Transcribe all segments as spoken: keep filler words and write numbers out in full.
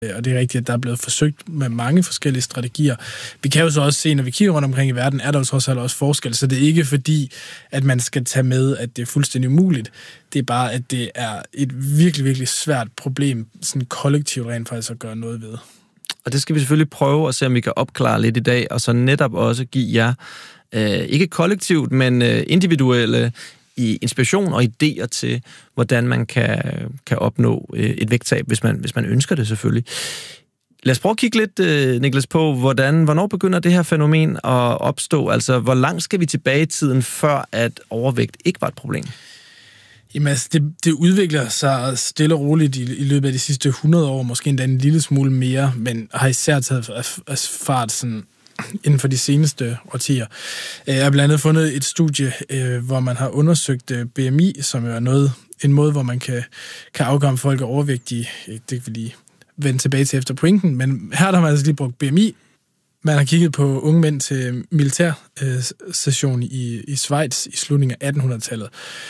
Og det er rigtigt, at der er blevet forsøgt med mange forskellige strategier. Vi kan jo så også se, når vi kigger rundt omkring i verden, er der jo trods alt også forskel. Så det er ikke fordi, at man skal tage med, at det er fuldstændig umuligt. Det er bare, at det er et virkelig, virkelig svært problem, sådan kollektivt rent faktisk at gøre noget ved. Og det skal vi selvfølgelig prøve at se, om vi kan opklare lidt i dag, og så netop også give jer, øh, ikke kollektivt, men øh, individuelle i inspiration og idéer til, hvordan man kan, kan opnå et vægttab, hvis man, hvis man ønsker det selvfølgelig. Lad os prøve at kigge lidt, Niklas, på, hvordan, hvornår begynder det her fænomen at opstå? Altså, hvor langt skal vi tilbage i tiden, før at overvægt ikke var et problem? Jamen, altså, det, det udvikler sig stille og roligt i, i løbet af de sidste hundrede år, måske endda en lille smule mere, men har især taget af, af fart sådan inden for de seneste årtier. Jeg har blandt andet fundet et studie, hvor man har undersøgt B M I, som er noget, en måde, hvor man kan, kan afgøre, om folk er overvægtige. Det kan vi lige vende tilbage til efter pointen, men her har man altså lige brugt B M I. Man har kigget på unge mænd til militærsession i, i Schweiz i slutningen af attenhundredetallet,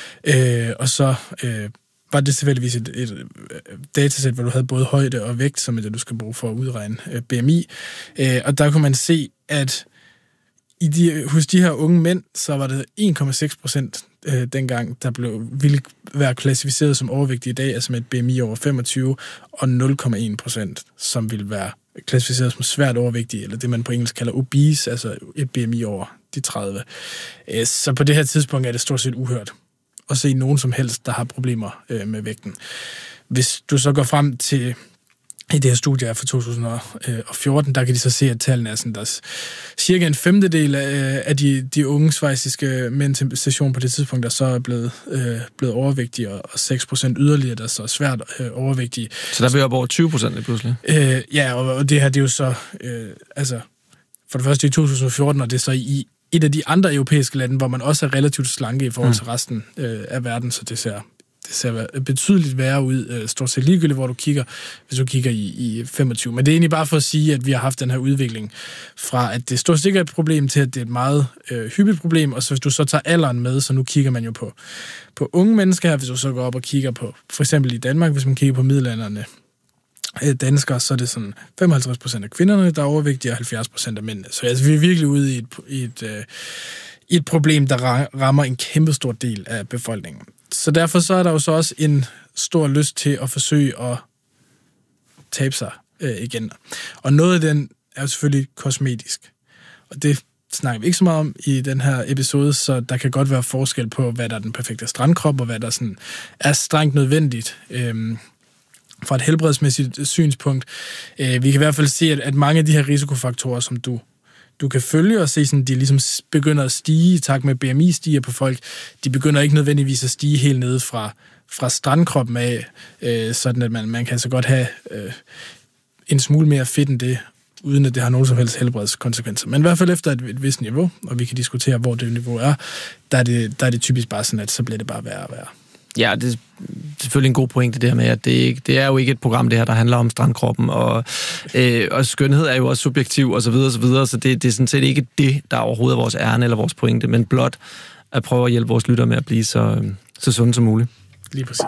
og så var det selvfølgelig et, et datasæt, hvor du havde både højde og vægt, som er det, du skal bruge for at udregne B M I. Og der kunne man se, at i de, hos de her unge mænd, så var det en komma seks procent dengang, der blev, ville være klassificeret som overvægtige i dag, altså med et B M I over femogtyve, og nul komma en procent, som ville være klassificeret som svært overvægtige, eller det man på engelsk kalder obese, altså et B M I over de tredive. Så på det her tidspunkt er det stort set uhørt at se nogen som helst, der har problemer øh, med vægten. Hvis du så går frem til i det her studie fra to tusind og fjorten, der kan de så se, at tallene er sådan, der cirka en femtedel af, af de, de unge schweiziske mænd til session på det tidspunkt, der så er blevet, øh, blevet overvægtige, og seks procent yderligere, der så er svært øh, overvægtige. Så der bliver op over tyve procent lige pludselig? Øh, ja, og, og det her, det er jo så, øh, altså, for det første i to tusind og fjorten, og det er så i et af de andre europæiske lande, hvor man også er relativt slanke i forhold til resten øh, af verden, så det ser, det ser betydeligt værre ud, øh, stort set ligegyldigt, hvor du kigger, hvis du kigger i, i femogtyve. Men det er egentlig bare for at sige, at vi har haft den her udvikling fra, at det stort set er et problem, til at det er et meget øh, hyppigt problem, og så hvis du så tager alderen med, så nu kigger man jo på, på unge mennesker her, hvis du så går op og kigger på, for eksempel i Danmark, hvis man kigger på middelalderne, danskere, så er det sådan femoghalvtreds procent af kvinderne, der er overvægtige, og halvfjerds procent af mændene. Så altså, vi er virkelig ude i et, i et, øh, i et problem, der rammer en kæmpe stor del af befolkningen. Så derfor så er der jo så også en stor lyst til at forsøge at tabe sig øh, igen. Og noget af den er jo selvfølgelig kosmetisk. Og det snakker vi ikke så meget om i den her episode, så der kan godt være forskel på, hvad der er den perfekte strandkrop, og hvad der sådan er strengt nødvendigt øh, fra et helbredsmæssigt synspunkt. Vi kan i hvert fald se, at, at mange af de her risikofaktorer, som du, du kan følge og se, sådan, de ligesom begynder at stige i takt med B M I stiger på folk, de begynder ikke nødvendigvis at stige helt nede fra, fra strandkroppen af, øh, sådan at man, man kan så godt have øh, en smule mere fedt end det, uden at det har nogen som helst helbredskonsekvenser. Men i hvert fald efter et, et vist niveau, og vi kan diskutere, hvor det niveau er, der er det, der er det typisk bare sådan, at så bliver det bare værre og værre. Ja, det er selvfølgelig en god pointe det her med, at det, ikke, det er jo ikke et program, det her, der handler om strandkroppen, og, øh, og skønhed er jo også subjektiv, og så videre, og så videre, så det, det er sådan set ikke det, der overhovedet er vores ærne eller vores pointe, men blot at prøve at hjælpe vores lyttere med at blive så, så sunde som muligt. Lige præcis.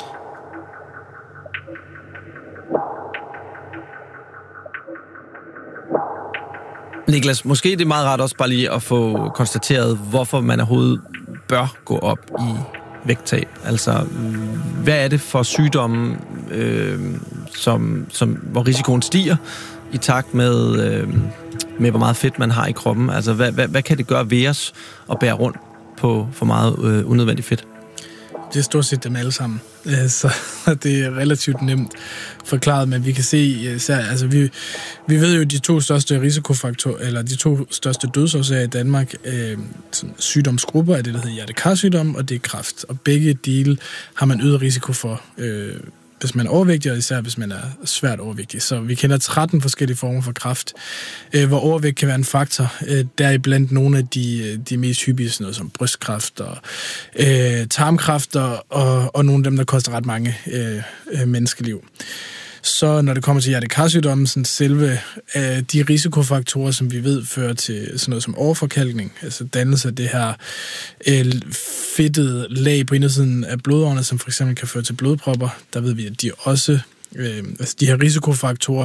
Niklas, måske det er meget rart også bare lige at få konstateret, hvorfor man overhovedet bør gå op i vægttab. Altså, hvad er det for sygdomme, øh, som, som, hvor risikoen stiger i takt med, øh, med, hvor meget fedt man har i kroppen? Altså, hvad, hvad, hvad kan det gøre ved os at bære rundt på for meget øh, unødvendigt fedt? Det er stort set dem alle sammen. Så det er relativt nemt forklaret, men vi kan se, især, altså vi, vi ved jo, de to største risikofaktorer, eller de to største dødsårsager i Danmark, øh, sygdomsgrupper er det, der hedder hjerte-karsygdom, og det er kræft. Og begge dele har man øget risiko for, øh, hvis man er overvægtig, og især hvis man er svært overvægtig. Så vi kender tretten forskellige former for kræft, øh, hvor overvægt kan være en faktor. Øh, der er blandt nogle af de, de mest hyppige, sådan noget som brystkræft og øh, tarmkræft, og, og, og nogle af dem, der koster ret mange øh, øh, menneskeliv. Så når det kommer til hjerte-karsygdommen, sådan selve øh, de risikofaktorer, som vi ved fører til sådan noget som overforkalkning, altså dannelse af det her øh, fedtede lag på indersiden af blodårene, som for eksempel kan føre til blodpropper, der ved vi, at de også øh, altså de her risikofaktorer